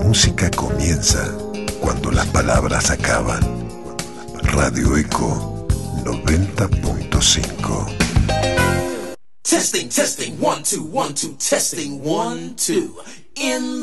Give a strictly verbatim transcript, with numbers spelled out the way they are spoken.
música comienza cuando las palabras acaban. Radio Eco noventa punto cinco. Testing, testing, one, two, one, two, testing, one, two. In